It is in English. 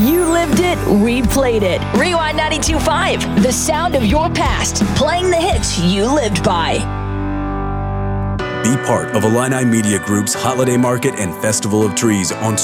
You lived it, we played it. Rewind 92.5, the sound of your past, playing the hits you lived by. Be part of Illini Media Group's Holiday Market and Festival of Trees on